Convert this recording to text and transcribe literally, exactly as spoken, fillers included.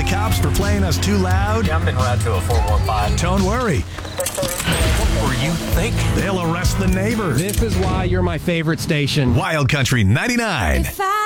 cops for playing us too loud? Yeah, I'm en route to a four one five. Don't worry. What were you thinking? They'll arrest the neighbors. This is why you're my favorite station. Wild Country ninety-nine. If I